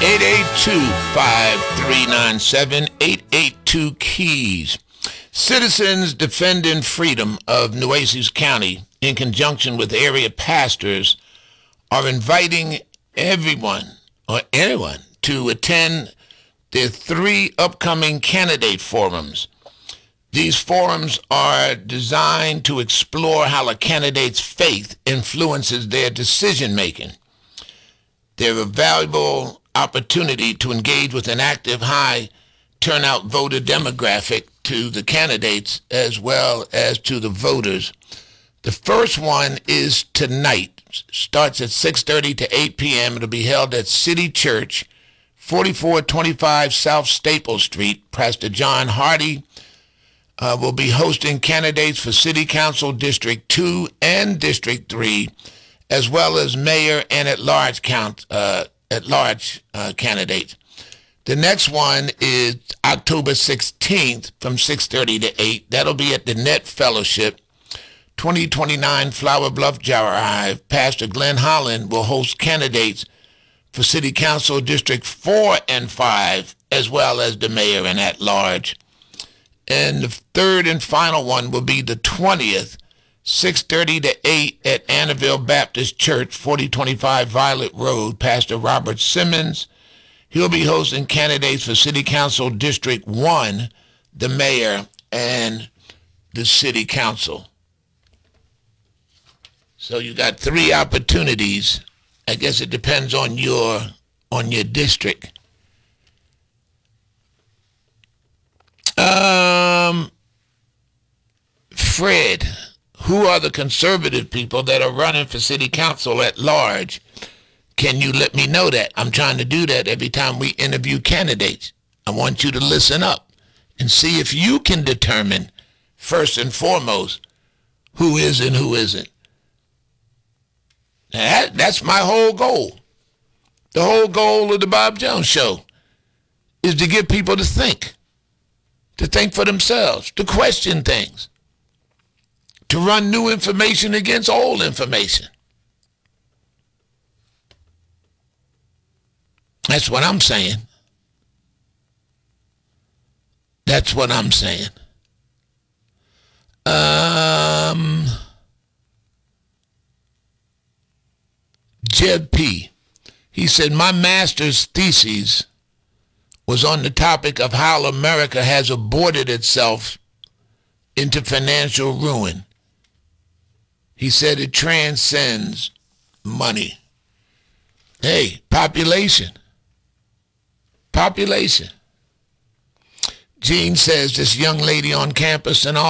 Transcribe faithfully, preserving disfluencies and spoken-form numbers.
eight eight two, five three nine seven, eight eight two, KEYS. Citizens Defending Freedom of Nueces County, in conjunction with area pastors, are inviting everyone or anyone to attend their three upcoming candidate forums. These forums are designed to explore how a candidate's faith influences their decision-making. They're a valuable opportunity to engage with an active, high-turnout voter demographic to the candidates as well as to the voters. The first one is tonight. Starts at six thirty to eight p.m. It'll be held at City Church, forty-four twenty-five South Staple Street. Pastor John Hardy uh, will be hosting candidates for City Council District two and District three, as well as mayor and at-large count uh, at-large uh, candidates. The next one is October sixteenth from six thirty to eight. That'll be at the Net Fellowship, twenty twenty-nine Flower Bluff Drive. Pastor Glenn Holland will host candidates for City Council District four and five, as well as the mayor and at-large. And the third and final one will be the twentieth, six thirty to eight at Annaville Baptist Church, forty twenty-five Violet Road. Pastor Robert Simmons, he'll be hosting candidates for City Council District one, the mayor, and the City Council. So you got three opportunities. I guess it depends on your on your district. Um, Fred, who are the conservative people that are running for City Council at large? Can you let me know that? I'm trying to do that every time we interview candidates. I want you to listen up and see if you can determine, first and foremost, who is and who isn't. Now that, that's my whole goal. The whole goal of the Bob Jones Show is to get people to think, to think for themselves, to question things, to run new information against old information. That's what I'm saying. That's what I'm saying. Um, Jeb P., he said, my master's thesis was on the topic of how America has aborted itself into financial ruin. He said it transcends money. Hey, population. Population. Gene says this young lady on campus and all